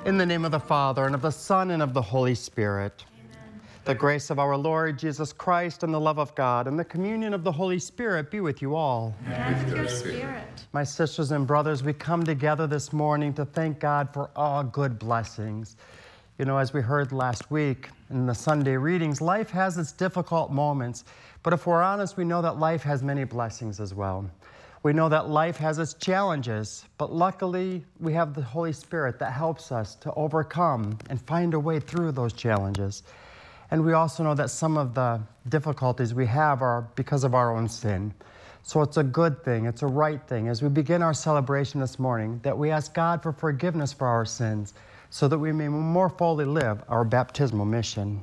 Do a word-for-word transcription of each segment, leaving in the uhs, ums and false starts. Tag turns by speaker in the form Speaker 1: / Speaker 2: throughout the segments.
Speaker 1: In the name of the Father, and of the Son, and of the Holy Spirit. Amen. The grace of our Lord Jesus Christ, and the love of God, and the communion of the Holy Spirit be with you all.
Speaker 2: And with your spirit.
Speaker 1: My sisters and brothers, we come together this morning to thank God for all good blessings. You know, as we heard last week in the Sunday readings, life has its difficult moments, but if we're honest, we know that life has many blessings as well. We know that life has its challenges, but luckily we have the Holy Spirit that helps us to overcome and find a way through those challenges. And we also know that some of the difficulties we have are because of our own sin. So it's a good thing, it's a right thing, as we begin our celebration this morning, that we ask God for forgiveness for our sins, so that we may more fully live our baptismal mission.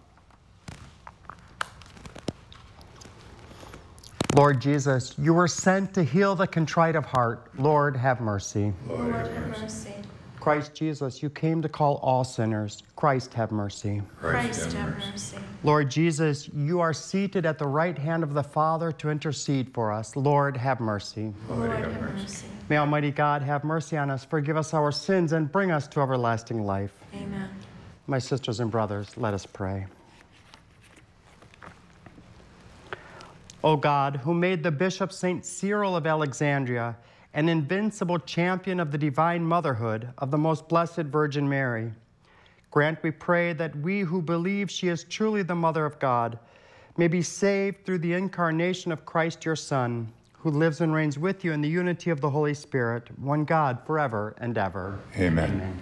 Speaker 1: Lord Jesus, you were sent to heal the contrite of heart. Lord, have mercy.
Speaker 2: Lord, have mercy.
Speaker 1: Christ Jesus, you came to call all sinners. Christ, have mercy.
Speaker 2: Christ, Christ have mercy.
Speaker 1: Lord Jesus, you are seated at the right hand of the Father to intercede for us. Lord, have mercy.
Speaker 2: Lord, have mercy.
Speaker 1: May Almighty God have mercy on us, forgive us our sins, and bring us to everlasting life.
Speaker 2: Amen.
Speaker 1: My sisters and brothers, let us pray. O God, who made the Bishop Saint Cyril of Alexandria an invincible champion of the divine motherhood of the most blessed Virgin Mary, grant, we pray, that we who believe she is truly the Mother of God may be saved through the incarnation of Christ, your Son, who lives and reigns with you in the unity of the Holy Spirit, one God, forever and ever.
Speaker 3: Amen.
Speaker 1: Amen.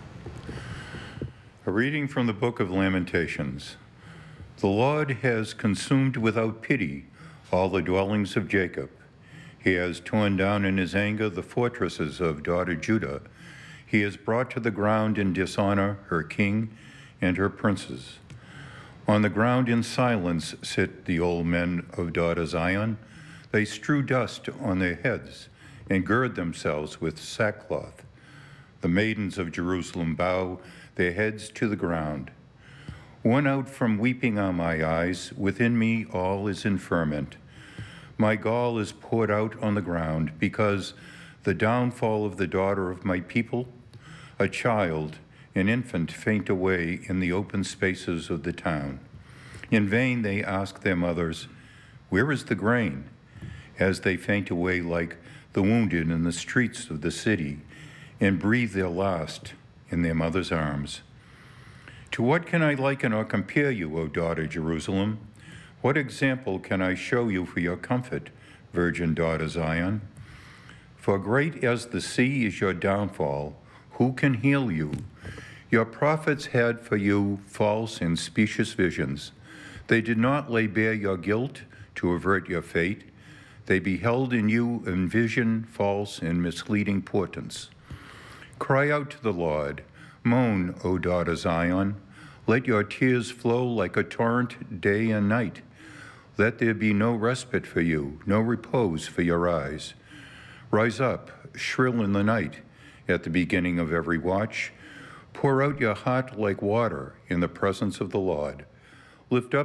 Speaker 3: A reading from the book of Lamentations. The Lord has consumed without pity all the dwellings of Jacob. He has torn down in his anger the fortresses of daughter Judah. He has brought to the ground in dishonor her king and her princes. On the ground in silence sit the old men of daughter Zion. They strew dust on their heads and gird themselves with sackcloth. The maidens of Jerusalem bow their heads to the ground. Worn out from weeping are my eyes, within me all is in ferment. My gall is poured out on the ground, because the downfall of the daughter of my people, a child, an infant, faint away in the open spaces of the town. In vain they ask their mothers, where is the grain? As they faint away like the wounded in the streets of the city, and breathe their last in their mother's arms. To what can I liken or compare you, O daughter Jerusalem? What example can I show you for your comfort, virgin daughter Zion? For great as the sea is your downfall, who can heal you? Your prophets had for you false and specious visions. They did not lay bare your guilt to avert your fate. They beheld in you in vision false and misleading portents. Cry out to the Lord. Moan, O daughter Zion. Let your tears flow like a torrent day and night. Let there be no respite for you, no repose for your eyes. Rise up, shrill in the night, at the beginning of every watch. Pour out your heart like water in the presence of the Lord. Lift up